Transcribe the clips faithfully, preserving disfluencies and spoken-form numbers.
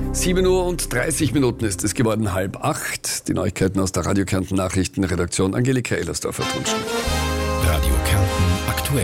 sieben Uhr und dreißig Minuten ist es geworden, halb acht. Die Neuigkeiten aus der Radio Kärnten Nachrichtenredaktion. Angelika Ellersdorfer Tunschen. Radio Kärnten aktuell.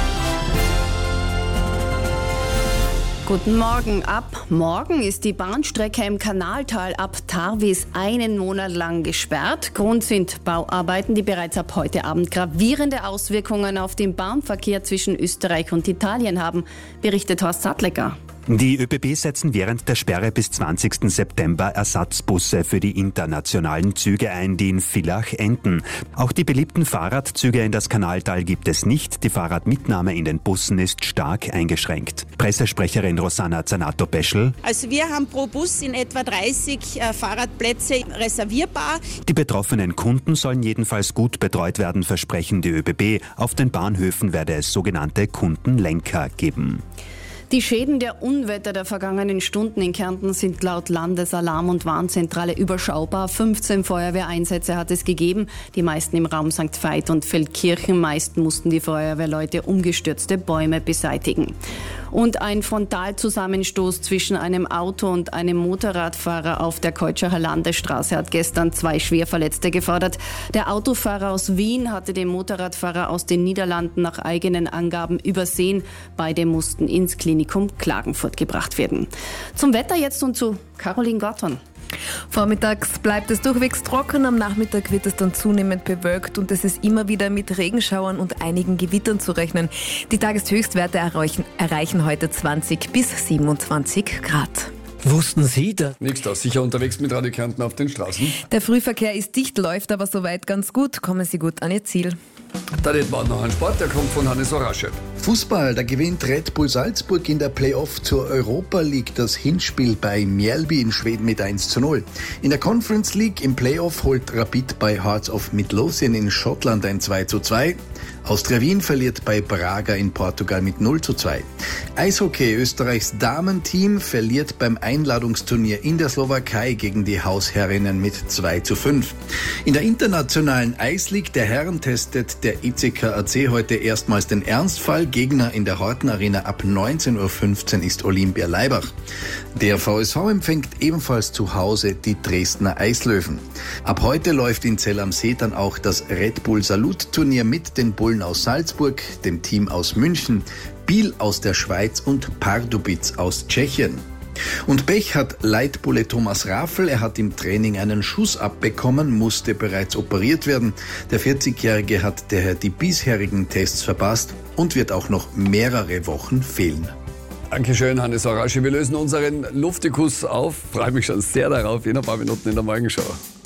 Guten Morgen. Ab morgen ist die Bahnstrecke im Kanaltal ab Tarvis einen Monat lang gesperrt. Grund sind Bauarbeiten, die bereits ab heute Abend gravierende Auswirkungen auf den Bahnverkehr zwischen Österreich und Italien haben, berichtet Horst Sattlecker. Die ÖBB setzen während der Sperre bis zwanzigsten September Ersatzbusse für die internationalen Züge ein, die in Villach enden. Auch die beliebten Fahrradzüge in das Kanaltal gibt es nicht. Die Fahrradmitnahme in den Bussen ist stark eingeschränkt. Pressesprecherin Rosanna Zanato-Peschel. Also wir haben pro Bus in etwa dreißig äh, Fahrradplätze reservierbar. Die betroffenen Kunden sollen jedenfalls gut betreut werden, versprechen die ÖBB. Auf den Bahnhöfen werde es sogenannte Kundenlenker geben. Die Schäden der Unwetter der vergangenen Stunden in Kärnten sind laut Landesalarm- und Warnzentrale überschaubar. fünfzehn Feuerwehreinsätze hat es gegeben, die meisten im Raum Sankt Veit und Feldkirchen. Meist mussten die Feuerwehrleute umgestürzte Bäume beseitigen. Und ein Frontalzusammenstoß zwischen einem Auto und einem Motorradfahrer auf der Keutscherer Landesstraße hat gestern zwei Schwerverletzte gefordert. Der Autofahrer aus Wien hatte den Motorradfahrer aus den Niederlanden nach eigenen Angaben übersehen. Beide mussten ins Klinikum Klagenfurt gebracht werden. Zum Wetter jetzt und zu Caroline Gotton. Vormittags bleibt es durchwegs trocken, am Nachmittag wird es dann zunehmend bewölkt und es ist immer wieder mit Regenschauern und einigen Gewittern zu rechnen. Die Tageshöchstwerte erreichen, erreichen heute zwanzig bis siebenundzwanzig Grad. Wussten Sie das? Nix da, sicher unterwegs mit Radio Kärnten auf den Straßen. Der Frühverkehr ist dicht, läuft aber soweit ganz gut. Kommen Sie gut an Ihr Ziel. Da hätten wir noch einen Sport, der kommt von Hannes Orasche. Fußball, da gewinnt Red Bull Salzburg in der Playoff zur Europa League das Hinspiel bei Mjällby in Schweden mit eins zu null. In der Conference League im Playoff holt Rapid bei Hearts of Midlothian in Schottland ein zwei zu zwei. Austria Wien verliert bei Braga in Portugal mit null zu zwei. Eishockey, Österreichs Damenteam verliert beim Einladungsturnier in der Slowakei gegen die Hausherrinnen mit zwei zu fünf. In der internationalen Eisleague der Herren testet der I C K A C heute erstmals den Ernstfall. Gegner in der Horten Arena ab neunzehn Uhr fünfzehn ist Olympia Laibach. Der V S V empfängt ebenfalls zu Hause die Dresdner Eislöwen. Ab heute läuft in Zell am See dann auch das Red Bull Salut-Turnier mit den Bullen aus Salzburg, dem Team aus München, Biel aus der Schweiz und Pardubic aus Tschechien. Und Pech hat Leitbulle Thomas Raffel. Er hat im Training einen Schuss abbekommen, musste bereits operiert werden. Der vierzigjährige hat daher die bisherigen Tests verpasst und wird auch noch mehrere Wochen fehlen. Dankeschön, Hannes Orasche. Wir lösen unseren Luftikus auf. Freue mich schon sehr darauf in ein paar Minuten in der Morgenschau.